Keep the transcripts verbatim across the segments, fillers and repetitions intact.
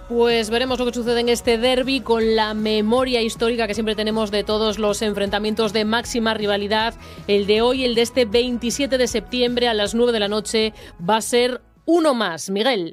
Pues veremos lo que sucede en este derbi con la memoria histórica que siempre tenemos de todos los enfrentamientos de máxima rivalidad. El de hoy, el de este veintisiete de septiembre a las nueve de la noche, va a ser uno más. Miguel.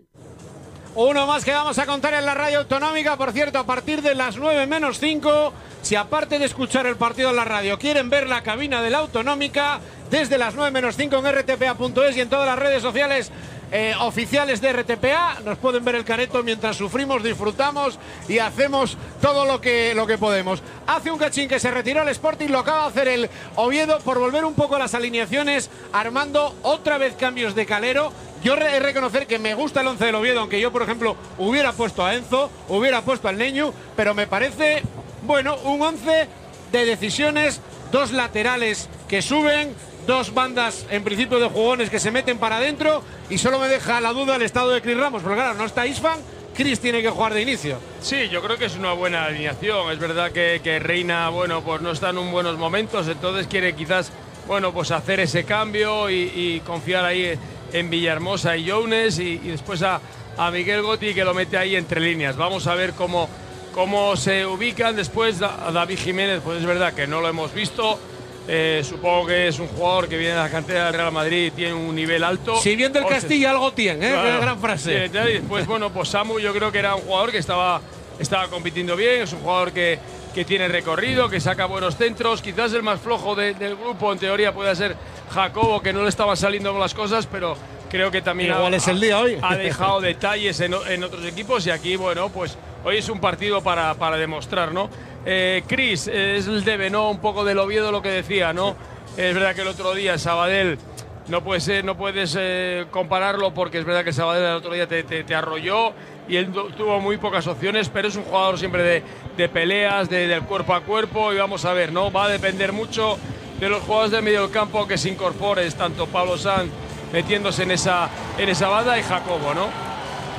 Uno más que vamos a contar en la radio autonómica. Por cierto, a partir de las nueve menos cinco, si aparte de escuchar el partido en la radio quieren ver la cabina de la autonómica, desde las nueve menos cinco en r t p a punto es y en todas las redes sociales Eh, oficiales de R T P A, nos pueden ver el careto mientras sufrimos, disfrutamos y hacemos todo lo que, lo que podemos. Hace un cachín que se retiró el Sporting, lo acaba de hacer el Oviedo por volver un poco a las alineaciones, armando otra vez cambios de Calero. Yo he de reconocer que me gusta el once del Oviedo, aunque yo, por ejemplo, hubiera puesto a Enzo, hubiera puesto al Neñu, pero me parece, bueno, un once de decisiones, dos laterales que suben, dos bandas en principio de jugones que se meten para adentro, y solo me deja la duda el estado de Chris Ramos, porque claro, no está Isfan, Chris tiene que jugar de inicio. Sí, yo creo que es una buena alineación. Es verdad que, que Reina, bueno, pues no está en un buenos momentos, entonces quiere quizás, bueno, pues hacer ese cambio y, y confiar ahí en Villahermosa y Jones y, y después a, a Miguel Gotti, que lo mete ahí entre líneas. Vamos a ver cómo, cómo se ubican después a David Jiménez. Pues es verdad que no lo hemos visto. Eh, supongo que es un jugador que viene de la cantera del Real Madrid y tiene un nivel alto. Si bien del o Castilla algo tiene, ¿eh? Claro. Gran frase. Sí, y después, bueno, pues Samu yo creo que era un jugador que estaba, estaba compitiendo bien, es un jugador que, que tiene recorrido, que saca buenos centros. Quizás el más flojo de, del grupo, en teoría, puede ser Jacobo, que no le estaban saliendo con las cosas, pero creo que también Igual ha, es el día hoy. ha dejado detalles en, en otros equipos y aquí, bueno, pues hoy es un partido para, para demostrar, ¿no? Eh, Chris, eh, es el debe, ¿no? Un poco del Oviedo lo que decía, ¿no? Es verdad que el otro día Sabadell no, puede ser, no puedes eh, compararlo porque es verdad que Sabadell el otro día te, te, te arrolló y él tuvo muy pocas opciones, pero es un jugador siempre de, de peleas, de, del cuerpo a cuerpo, y vamos a ver, ¿no? Va a depender mucho de los jugadores del medio del campo que se incorporen, tanto Pablo Sanz metiéndose en esa, en esa banda y Jacobo, ¿no?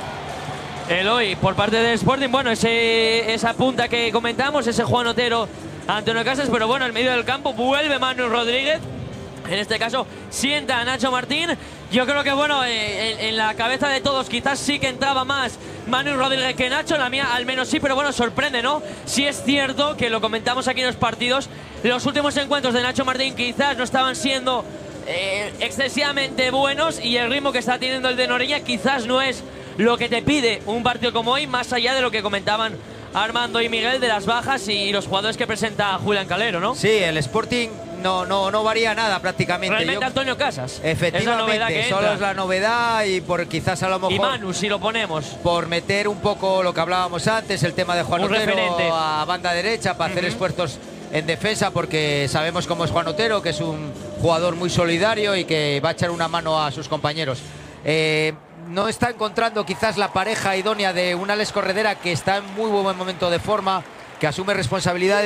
Eloy, por parte del Sporting, bueno, ese, esa punta que comentamos, ese Juan Otero, Antonio Casas, pero bueno, en medio del campo vuelve Manu Rodríguez. En este caso sienta a Nacho Martín. Yo creo que bueno, eh, en, en la cabeza de todos quizás sí que entraba más Manu Rodríguez que Nacho, en la mía al menos sí, pero bueno, sorprende, ¿no? Sí es cierto que lo comentamos aquí en los partidos, los últimos encuentros de Nacho Martín quizás no estaban siendo eh, excesivamente buenos, y el ritmo que está teniendo el de Noreña quizás no es lo que te pide un partido como hoy, más allá de lo que comentaban Armando y Miguel de las bajas y los jugadores que presenta Julián Calero, ¿no? Sí, el Sporting no, no, no varía nada prácticamente. Realmente Yo, Antonio Casas. Efectivamente, es solo es la novedad, y por quizás a lo mejor… Y Manu, si lo ponemos. Por meter un poco lo que hablábamos antes, el tema de Juan un Otero referente a banda derecha para uh-huh. hacer esfuerzos en defensa, porque sabemos cómo es Juan Otero, que es un jugador muy solidario y que va a echar una mano a sus compañeros. Eh, No está encontrando quizás la pareja idónea de un Alex Corredera, que está en muy buen momento de forma, que asume responsabilidades.